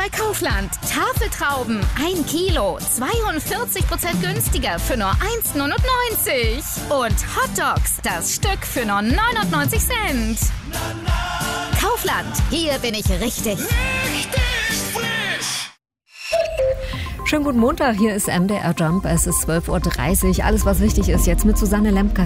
bei Kaufland. Tafeltrauben 1 Kilo, 42% günstiger für nur 1,99 €. Und Hotdogs, das Stück für nur 99 Cent. Kaufland, hier bin ich richtig. Schönen guten Montag, hier ist MDR Jump. Es ist 12:30 Uhr. Alles, was wichtig ist, jetzt mit Susanne Lemke.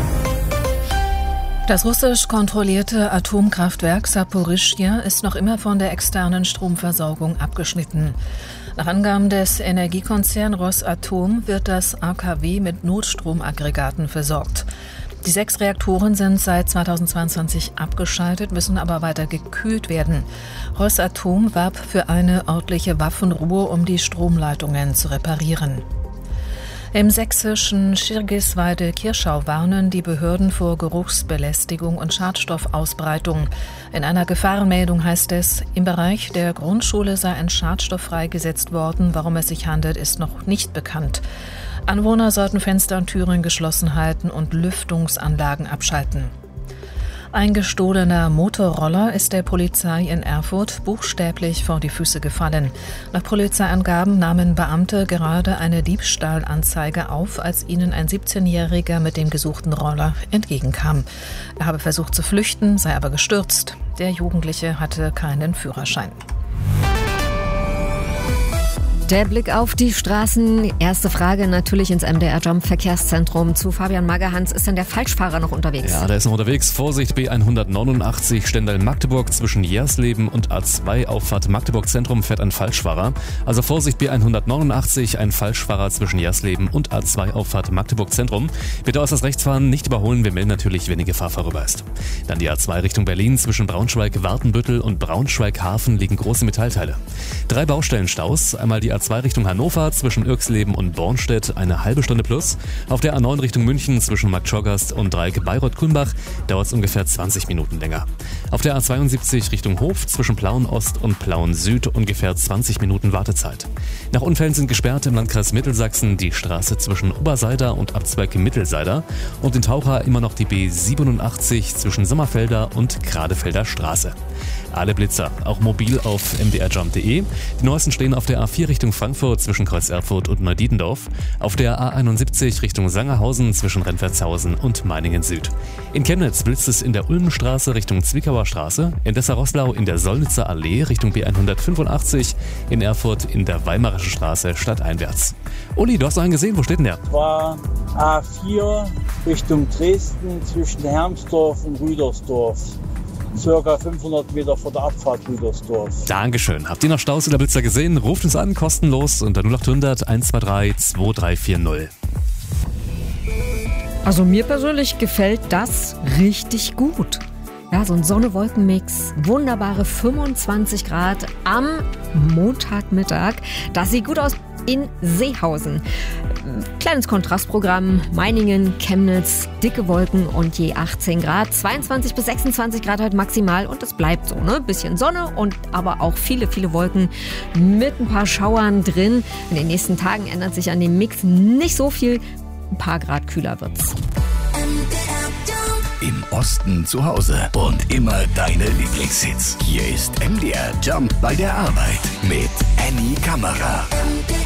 Das russisch kontrollierte Atomkraftwerk Saporischschja ist noch immer von der externen Stromversorgung abgeschnitten. Nach Angaben des Energiekonzerns Rosatom wird das AKW mit Notstromaggregaten versorgt. Die 6 Reaktoren sind seit 2022 abgeschaltet, müssen aber weiter gekühlt werden. Rosatom warb für eine örtliche Waffenruhe, um die Stromleitungen zu reparieren. Im sächsischen Schirgiswalde-Kirschau warnen die Behörden vor Geruchsbelästigung und Schadstoffausbreitung. In einer Gefahrenmeldung heißt es, im Bereich der Grundschule sei ein Schadstoff freigesetzt worden. Warum es sich handelt, ist noch nicht bekannt. Anwohner sollten Fenster und Türen geschlossen halten und Lüftungsanlagen abschalten. Ein gestohlener Motorroller ist der Polizei in Erfurt buchstäblich vor die Füße gefallen. Nach Polizeiangaben nahmen Beamte gerade eine Diebstahlanzeige auf, als ihnen ein 17-Jähriger mit dem gesuchten Roller entgegenkam. Er habe versucht zu flüchten, sei aber gestürzt. Der Jugendliche hatte keinen Führerschein. Der Blick auf die Straßen. Erste Frage natürlich ins MDR Jump Verkehrszentrum zu Fabian Magerhans. Ist denn der Falschfahrer noch unterwegs? Ja, der ist noch unterwegs. Vorsicht, B189 Stendal-Magdeburg zwischen Jersleben und A2 Auffahrt Magdeburg Zentrum fährt ein Falschfahrer. Also Vorsicht, B189, ein Falschfahrer zwischen Jersleben und A2 Auffahrt Magdeburg Zentrum. Bitte äußerst rechts fahren, nicht überholen. Wir melden natürlich, wenn die Gefahr vorüber ist. Dann die A2 Richtung Berlin zwischen Braunschweig-Wartenbüttel und Braunschweig-Hafen liegen große Metallteile. 3 Baustellenstaus. Einmal die A2 Richtung Hannover zwischen Irxleben und Bornstedt eine halbe Stunde plus. Auf der A9 Richtung München zwischen Marktschorgast und Dreieck Bayreuth-Kulmbach dauert es ungefähr 20 Minuten länger. Auf der A72 Richtung Hof zwischen Plauen-Ost und Plauen-Süd ungefähr 20 Minuten Wartezeit. Nach Unfällen sind gesperrt im Landkreis Mittelsachsen die Straße zwischen Oberseider und Abzweig Mittelseiter und in Taucher immer noch die B87 zwischen Sommerfelder und Gradefelder Straße. Alle Blitzer, auch mobil auf mdrjump.de. Die neuesten stehen auf der A4 Richtung Frankfurt zwischen Kreuz Erfurt und Neudietendorf, auf der A71 Richtung Sangerhausen zwischen Rentwertshausen und Meiningen Süd. In Chemnitz blitzt es in der Ulmenstraße Richtung Zwickauer Straße, in Dessau-Roßlau in der Sollnitzer Allee Richtung B185, in Erfurt in der Weimarischen Straße stadteinwärts. Uli, du hast noch einen gesehen, wo steht denn der? War A4 Richtung Dresden zwischen Hermsdorf und Rüdersdorf. Circa 500 Meter vor der Abfahrt Rüdersdorf. Dankeschön. Habt ihr noch Staus oder Blitzer gesehen? Ruft uns an, kostenlos unter 0800 123 2340. Also mir persönlich gefällt das richtig gut. Ja, so ein Sonne-Wolken-Mix, wunderbare 25 Grad am Montagmittag. Das sieht gut aus in Seehausen. Kleines Kontrastprogramm, Meiningen, Chemnitz, dicke Wolken und je 18 Grad, 22 bis 26 Grad halt maximal und es bleibt so, ne? Bisschen Sonne und aber auch viele, viele Wolken mit ein paar Schauern drin. In den nächsten Tagen ändert sich an dem Mix nicht so viel, ein paar Grad kühler wird's. Im Osten zu Hause und immer deine Lieblingshits. Hier ist MDR Jump bei der Arbeit mit Annie Kammerer.